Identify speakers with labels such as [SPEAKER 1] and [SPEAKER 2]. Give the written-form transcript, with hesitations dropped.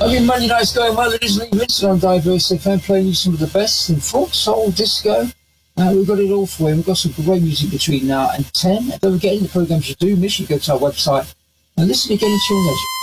[SPEAKER 1] mean, Monday night's going well. It is Lee Vincent on Diverse FM, playing you some of the best in folk, soul, disco. We've got it all for you. We've got some great music between now and 10. And don't forget, any of the programs you do miss, you go to our website and listen again at your leisure.